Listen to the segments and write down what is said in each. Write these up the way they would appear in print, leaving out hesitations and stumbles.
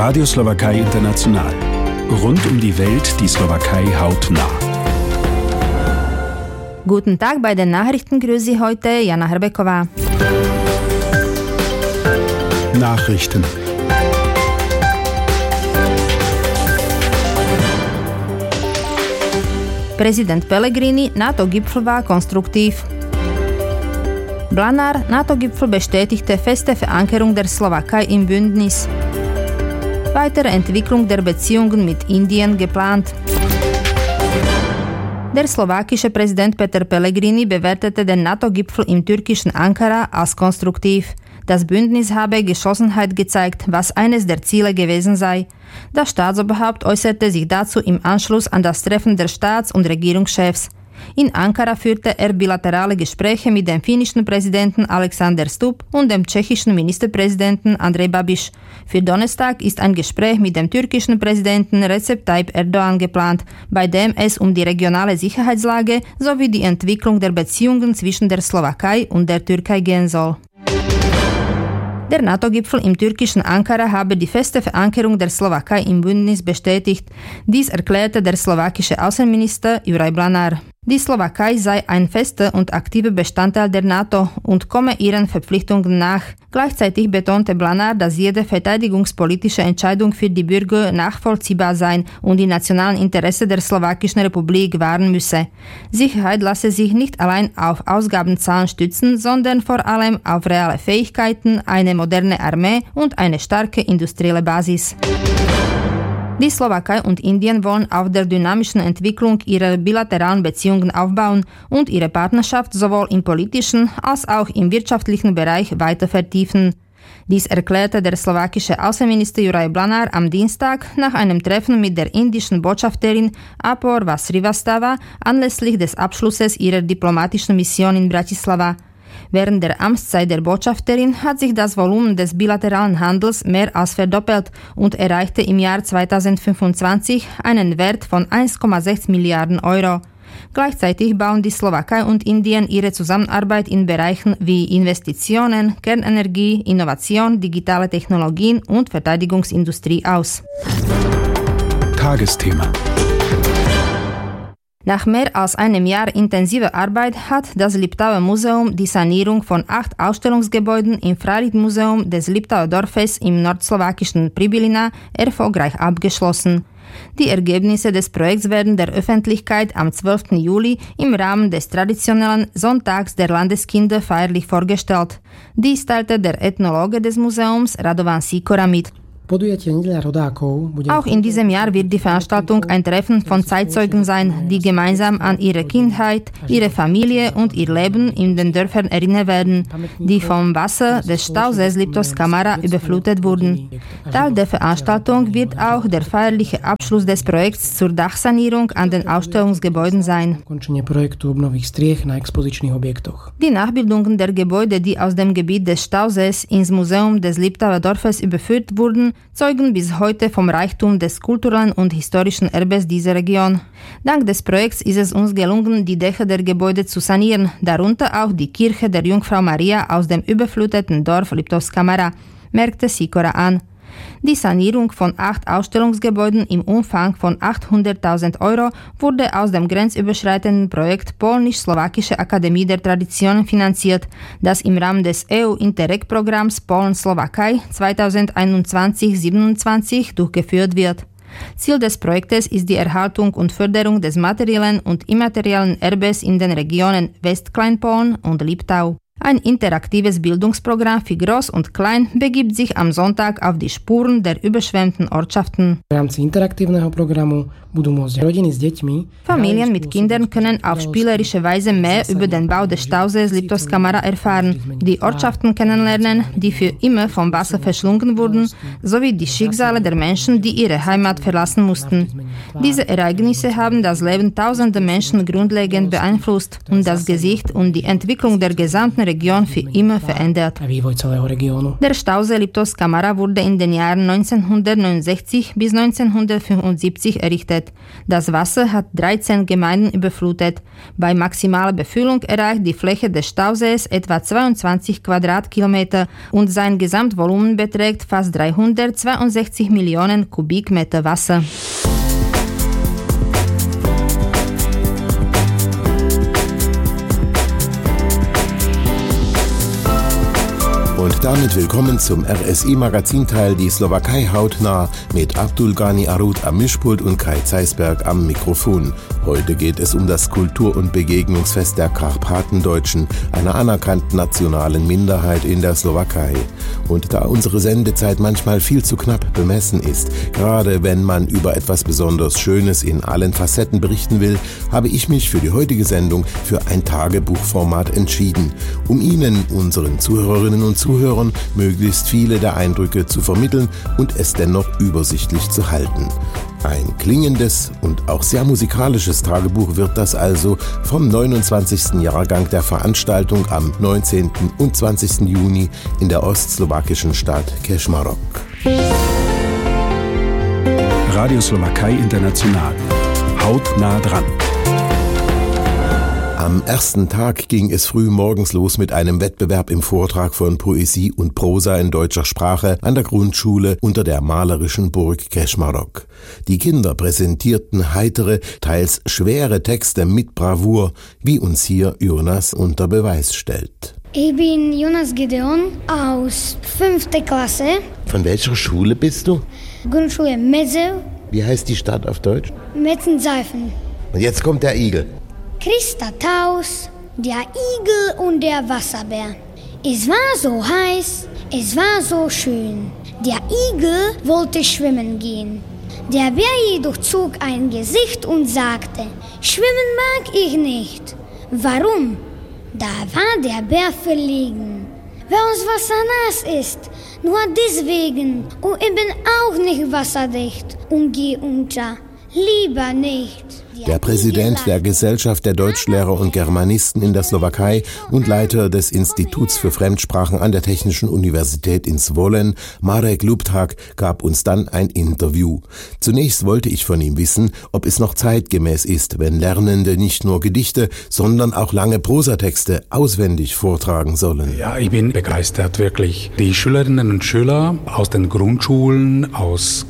Radio Slowakei International. Rund um die Welt die Slowakei hautnah. Guten Tag bei den Nachrichten, grüße Sie heute Jana Hrbeková. Nachrichten. Präsident Pellegrini, NATO-Gipfel war konstruktiv. Blanár, NATO-Gipfel bestätigte feste Verankerung der Slowakei im Bündnis. Weitere Entwicklung der Beziehungen mit Indien geplant. Der slowakische Präsident Peter Pellegrini bewertete den NATO-Gipfel im türkischen Ankara als konstruktiv. Das Bündnis habe Geschlossenheit gezeigt, was eines der Ziele gewesen sei. Das Staatsoberhaupt äußerte sich dazu im Anschluss an das Treffen der Staats- und Regierungschefs. In Ankara führte er bilaterale Gespräche mit dem finnischen Präsidenten Alexander Stubb und dem tschechischen Ministerpräsidenten Andrej Babiš. Für Donnerstag ist ein Gespräch mit dem türkischen Präsidenten Recep Tayyip Erdogan geplant, bei dem es um die regionale Sicherheitslage sowie die Entwicklung der Beziehungen zwischen der Slowakei und der Türkei gehen soll. Der NATO-Gipfel im türkischen Ankara habe die feste Verankerung der Slowakei im Bündnis bestätigt. Dies erklärte der slowakische Außenminister Juraj Blanár. Die Slowakei sei ein fester und aktiver Bestandteil der NATO und komme ihren Verpflichtungen nach. Gleichzeitig betonte Blanár, dass jede verteidigungspolitische Entscheidung für die Bürger nachvollziehbar sein und die nationalen Interessen der Slowakischen Republik wahren müsse. Sicherheit lasse sich nicht allein auf Ausgabenzahlen stützen, sondern vor allem auf reale Fähigkeiten, eine moderne Armee und eine starke industrielle Basis. Die Slowakei und Indien wollen auf der dynamischen Entwicklung ihrer bilateralen Beziehungen aufbauen und ihre Partnerschaft sowohl im politischen als auch im wirtschaftlichen Bereich weiter vertiefen. Dies erklärte der slowakische Außenminister Juraj Blanár am Dienstag nach einem Treffen mit der indischen Botschafterin Apoorva Srivastava anlässlich des Abschlusses ihrer diplomatischen Mission in Bratislava. Während der Amtszeit der Botschafterin hat sich das Volumen des bilateralen Handels mehr als verdoppelt und erreichte im Jahr 2025 einen Wert von 1,6 Milliarden Euro. Gleichzeitig bauen die Slowakei und Indien ihre Zusammenarbeit in Bereichen wie Investitionen, Kernenergie, Innovation, digitale Technologien und Verteidigungsindustrie aus. Tagesthema. Nach mehr als einem Jahr intensiver Arbeit hat das Liptauer Museum die Sanierung von 8 Ausstellungsgebäuden im Freilichtmuseum des Liptauer Dorfes im nordslowakischen Pribilina erfolgreich abgeschlossen. Die Ergebnisse des Projekts werden der Öffentlichkeit am 12. Juli im Rahmen des traditionellen Sonntags der Landeskinder feierlich vorgestellt. Dies teilte der Ethnologe des Museums Radovan Sikora mit. Auch in diesem Jahr wird die Veranstaltung ein Treffen von Zeitzeugen sein, die gemeinsam an ihre Kindheit, ihre Familie und ihr Leben in den Dörfern erinnern werden, die vom Wasser des Stausees Liptovská Kamara überflutet wurden. Teil der Veranstaltung wird auch der feierliche Abschluss des Projekts zur Dachsanierung an den Ausstellungsgebäuden sein. Die Nachbildungen der Gebäude, die aus dem Gebiet des Stausees ins Museum des Liptauer Dorfes überführt wurden, zeugen bis heute vom Reichtum des kulturellen und historischen Erbes dieser Region. Dank des Projekts ist es uns gelungen, die Dächer der Gebäude zu sanieren, darunter auch die Kirche der Jungfrau Maria aus dem überfluteten Dorf Liptovská Kamara, merkte Sikora an. Die Sanierung von 8 Ausstellungsgebäuden im Umfang von 800.000 Euro wurde aus dem grenzüberschreitenden Projekt Polnisch-Slowakische Akademie der Traditionen finanziert, das im Rahmen des EU-Interreg-Programms Polen-Slowakei 2021-27 durchgeführt wird. Ziel des Projektes ist die Erhaltung und Förderung des materiellen und immateriellen Erbes in den Regionen Westkleinpolen und Liptau. Ein interaktives Bildungsprogramm für Groß und Klein begibt sich am Sonntag auf die Spuren der überschwemmten Ortschaften. Familien mit Kindern können auf spielerische Weise mehr über den Bau des Stausees Liptovská Kamara erfahren, die Ortschaften kennenlernen, die für immer vom Wasser verschlungen wurden, sowie die Schicksale der Menschen, die ihre Heimat verlassen mussten. Diese Ereignisse haben das Leben tausender Menschen grundlegend beeinflusst und das Gesicht und die Entwicklung der gesamten Region für immer verändert. Der Stausee Liptovská Mara wurde in den Jahren 1969 bis 1975 errichtet. Das Wasser hat 13 Gemeinden überflutet. Bei maximaler Befüllung erreicht die Fläche des Stausees etwa 22 Quadratkilometer und sein Gesamtvolumen beträgt fast 362 Millionen Kubikmeter Wasser. Und damit willkommen zum RSI-Magazinteil Die Slowakei hautnah mit Abdulgani Arut am Mischpult und Kai Zeisberg am Mikrofon. Heute geht es um das Kultur- und Begegnungsfest der Karpatendeutschen, einer anerkannten nationalen Minderheit in der Slowakei. Und da unsere Sendezeit manchmal viel zu knapp bemessen ist, gerade wenn man über etwas besonders Schönes in allen Facetten berichten will, habe ich mich für die heutige Sendung für ein Tagebuchformat entschieden, um Ihnen, unseren Zuhörerinnen und Zuhörern, möglichst viele der Eindrücke zu vermitteln und es dennoch übersichtlich zu halten. Ein klingendes und auch sehr musikalisches Tagebuch wird das also vom 29. Jahrgang der Veranstaltung am 19. und 20. Juni in der ostslowakischen Stadt Kežmarok. Radio Slowakei International. Hautnah dran. Am ersten Tag ging es früh morgens los mit einem Wettbewerb im Vortrag von Poesie und Prosa in deutscher Sprache an der Grundschule unter der malerischen Burg Kežmarok. Die Kinder präsentierten heitere, teils schwere Texte mit Bravour, wie uns hier Jonas unter Beweis stellt. Ich bin Jonas Gideon aus 5. Klasse. Von welcher Schule bist du? Grundschule Medzew. Wie heißt die Stadt auf Deutsch? Metzenseifen. Und jetzt kommt der Igel. Christa Taus, der Igel und der Wasserbär. Es war so heiß, es war so schön. Der Igel wollte schwimmen gehen. Der Bär jedoch zog ein Gesicht und sagte, schwimmen mag ich nicht. Warum? Da war der Bär verlegen. Weil uns Wasser nass ist, nur deswegen. Und ich bin auch nicht wasserdicht und geh unter. Lieber nicht. Der Präsident der Gesellschaft der Deutschlehrer und Germanisten in der Slowakei und Leiter des Instituts für Fremdsprachen an der Technischen Universität in Zvolen, Marek Luptak, gab uns dann ein Interview. Zunächst wollte ich von ihm wissen, ob es noch zeitgemäß ist, wenn Lernende nicht nur Gedichte, sondern auch lange Prosatexte auswendig vortragen sollen. Ja, ich bin begeistert, wirklich. Die Schülerinnen und Schüler aus den Grundschulen, aus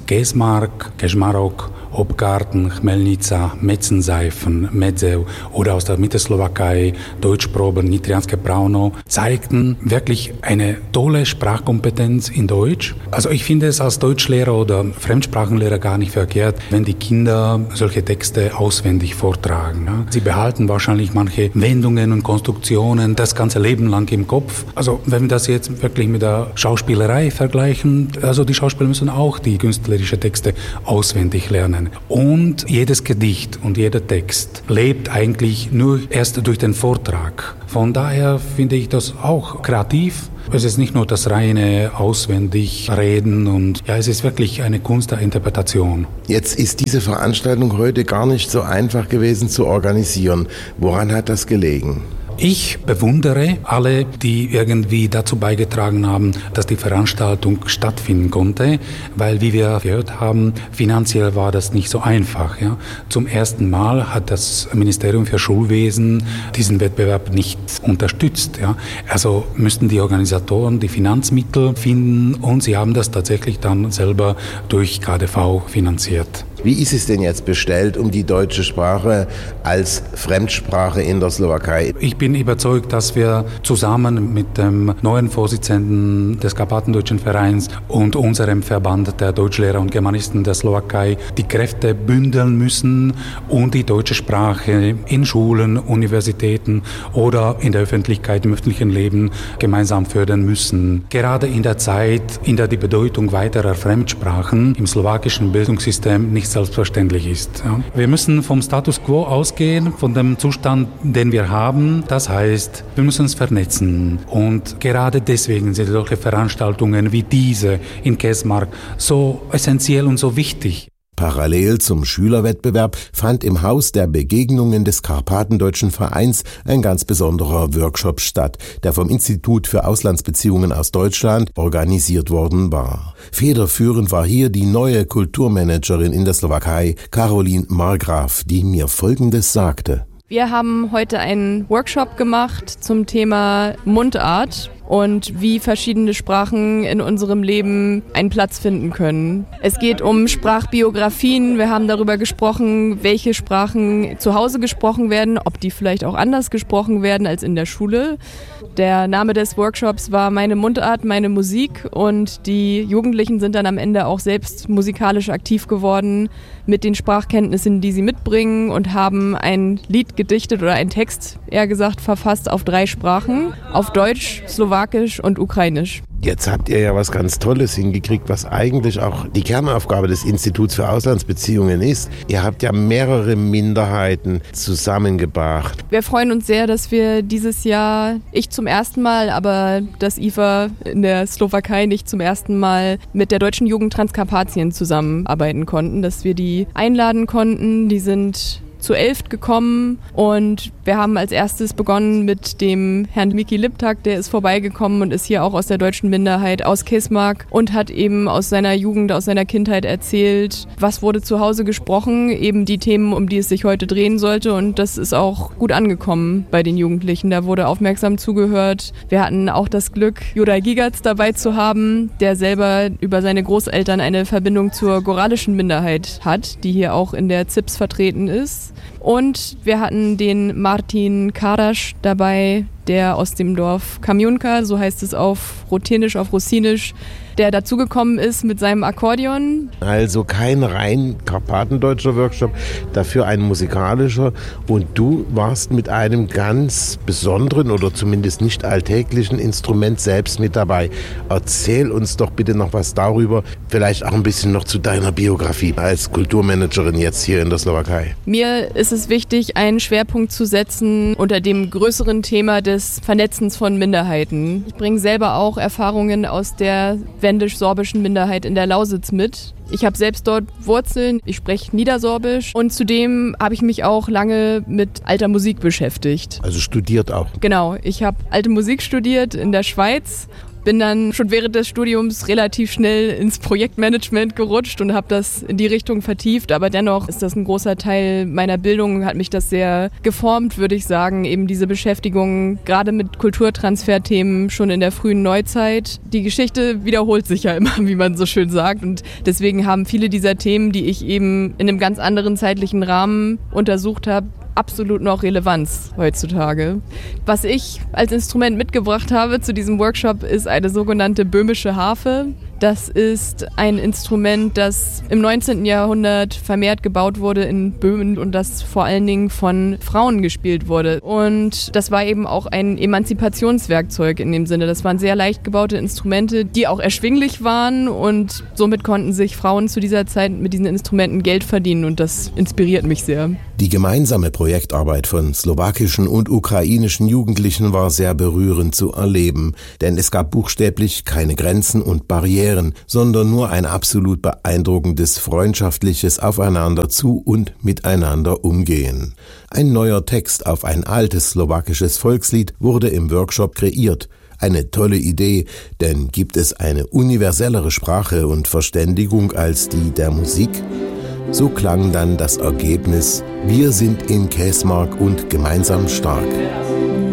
Kežmarok, Obgarten, Chmelnica, Metzenseifen, Medzew oder aus der Mittelslowakei, Deutschproben, Nitrianske Brauno, zeigten wirklich eine tolle Sprachkompetenz in Deutsch. Also ich finde es als Deutschlehrer oder Fremdsprachenlehrer gar nicht verkehrt, wenn die Kinder solche Texte auswendig vortragen. Sie behalten wahrscheinlich manche Wendungen und Konstruktionen das ganze Leben lang im Kopf. Also wenn wir das jetzt wirklich mit der Schauspielerei vergleichen, also die Schauspieler müssen auch die künstlerischen Texte auswendig lernen. Und jedes Gedicht und jeder Text lebt eigentlich nur erst durch den Vortrag. Von daher finde ich das auch kreativ. Es ist nicht nur das reine auswendig Reden und ja, es ist wirklich eine Kunst der Interpretation. Jetzt ist diese Veranstaltung heute gar nicht so einfach gewesen zu organisieren. Woran hat das gelegen? Ich bewundere alle, die irgendwie dazu beigetragen haben, dass die Veranstaltung stattfinden konnte, weil, wie wir gehört haben, finanziell war das nicht so einfach. Ja. Zum ersten Mal hat das Ministerium für Schulwesen diesen Wettbewerb nicht unterstützt. Ja. Also müssten die Organisatoren die Finanzmittel finden und sie haben das tatsächlich dann selber durch KDV finanziert. Wie ist es denn jetzt bestellt um die deutsche Sprache als Fremdsprache in der Slowakei? Ich bin überzeugt, dass wir zusammen mit dem neuen Vorsitzenden des Karpatendeutschen Vereins und unserem Verband der Deutschlehrer und Germanisten der Slowakei die Kräfte bündeln müssen und die deutsche Sprache in Schulen, Universitäten oder in der Öffentlichkeit, im öffentlichen Leben gemeinsam fördern müssen. Gerade in der Zeit, in der die Bedeutung weiterer Fremdsprachen im slowakischen Bildungssystem nicht selbstverständlich ist. Ja. Wir müssen vom Status quo ausgehen, von dem Zustand, den wir haben. Das heißt, wir müssen uns vernetzen. Und gerade deswegen sind solche Veranstaltungen wie diese in Kežmarok so essentiell und so wichtig. Parallel zum Schülerwettbewerb fand im Haus der Begegnungen des Karpatendeutschen Vereins ein ganz besonderer Workshop statt, der vom Institut für Auslandsbeziehungen aus Deutschland organisiert worden war. Federführend war hier die neue Kulturmanagerin in der Slowakei, Caroline Margraf, die mir Folgendes sagte. Wir haben heute einen Workshop gemacht zum Thema Mundart und wie verschiedene Sprachen in unserem Leben einen Platz finden können. Es geht um Sprachbiografien. Wir haben darüber gesprochen, welche Sprachen zu Hause gesprochen werden, ob die vielleicht auch anders gesprochen werden als in der Schule. Der Name des Workshops war Meine Mundart, meine Musik, und die Jugendlichen sind dann am Ende auch selbst musikalisch aktiv geworden mit den Sprachkenntnissen, die sie mitbringen, und haben ein Lied gedichtet oder einen Text, eher gesagt, verfasst auf 3 Sprachen, auf Deutsch, Slowakisch und Ukrainisch. Jetzt habt ihr ja was ganz Tolles hingekriegt, was eigentlich auch die Kernaufgabe des Instituts für Auslandsbeziehungen ist. Ihr habt ja mehrere Minderheiten zusammengebracht. Wir freuen uns sehr, dass wir dieses Jahr, ich zum ersten Mal, aber das IFA in der Slowakei nicht zum ersten Mal, mit der Deutschen Jugend Transkarpatien zusammenarbeiten konnten, dass wir die einladen konnten. Die sind zu 11 gekommen und wir haben als erstes begonnen mit dem Herrn Miki Liptak, der ist vorbeigekommen und ist hier auch aus der deutschen Minderheit aus Kesmark und hat eben aus seiner Jugend, aus seiner Kindheit erzählt, was wurde zu Hause gesprochen, eben die Themen, um die es sich heute drehen sollte, und das ist auch gut angekommen bei den Jugendlichen. Da wurde aufmerksam zugehört. Wir hatten auch das Glück, Juraj Gigac dabei zu haben, der selber über seine Großeltern eine Verbindung zur goralischen Minderheit hat, die hier auch in der ZIPS vertreten ist. Und wir hatten den Martin Karasch dabei, der aus dem Dorf Kamionka, so heißt es auf Ruthenisch, auf Russinisch, der dazugekommen ist mit seinem Akkordeon. Also kein rein karpatendeutscher Workshop, dafür ein musikalischer. Und du warst mit einem ganz besonderen oder zumindest nicht alltäglichen Instrument selbst mit dabei. Erzähl uns doch bitte noch was darüber, vielleicht auch ein bisschen noch zu deiner Biografie als Kulturmanagerin jetzt hier in der Slowakei. Mir ist es wichtig, einen Schwerpunkt zu setzen unter dem größeren Thema des Vernetzens von Minderheiten. Ich bringe selber auch Erfahrungen aus der wendisch-sorbischen Minderheit in der Lausitz mit. Ich habe selbst dort Wurzeln, ich spreche Niedersorbisch und zudem habe ich mich auch lange mit alter Musik beschäftigt. Also studiert auch? Genau, ich habe alte Musik studiert in der Schweiz. Bin dann schon während des Studiums relativ schnell ins Projektmanagement gerutscht und habe das in die Richtung vertieft. Aber dennoch ist das ein großer Teil meiner Bildung, hat mich das sehr geformt, würde ich sagen. Eben diese Beschäftigung gerade mit Kulturtransferthemen schon in der frühen Neuzeit. Die Geschichte wiederholt sich ja immer, wie man so schön sagt. Und deswegen haben viele dieser Themen, die ich eben in einem ganz anderen zeitlichen Rahmen untersucht habe, absolut noch Relevanz heutzutage. Was ich als Instrument mitgebracht habe zu diesem Workshop ist eine sogenannte böhmische Harfe. Das ist ein Instrument, das im 19. Jahrhundert vermehrt gebaut wurde in Böhmen und das vor allen Dingen von Frauen gespielt wurde. Und das war eben auch ein Emanzipationswerkzeug in dem Sinne. Das waren sehr leicht gebaute Instrumente, die auch erschwinglich waren und somit konnten sich Frauen zu dieser Zeit mit diesen Instrumenten Geld verdienen und das inspiriert mich sehr. Die gemeinsame Projektarbeit von slowakischen und ukrainischen Jugendlichen war sehr berührend zu erleben, denn es gab buchstäblich keine Grenzen und Barrieren, sondern nur ein absolut beeindruckendes freundschaftliches Aufeinander zu und miteinander umgehen. Ein neuer Text auf ein altes slowakisches Volkslied wurde im Workshop kreiert. Eine tolle Idee, denn gibt es eine universellere Sprache und Verständigung als die der Musik? So klang dann das Ergebnis: Wir sind in Kesmark und gemeinsam stark.